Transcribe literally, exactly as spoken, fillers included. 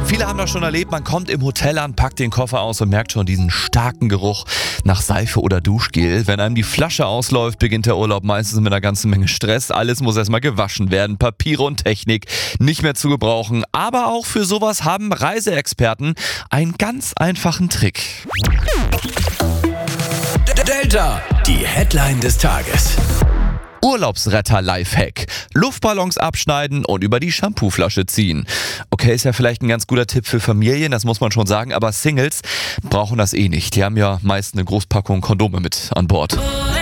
Viele haben das schon erlebt, man kommt im Hotel an, packt den Koffer aus und merkt schon diesen starken Geruch nach Seife oder Duschgel. Wenn einem die Flasche ausläuft, beginnt der Urlaub meistens mit einer ganzen Menge Stress. Alles muss erstmal gewaschen werden, Papiere und Technik nicht mehr zu gebrauchen. Aber auch für sowas haben Reiseexperten einen ganz einfachen Trick. Delta, die Headline des Tages. Urlaubsretter-Lifehack. Luftballons abschneiden und über die Shampooflasche ziehen. Okay, ist ja vielleicht ein ganz guter Tipp für Familien, das muss man schon sagen, aber Singles brauchen das eh nicht. Die haben ja meist eine Großpackung Kondome mit an Bord.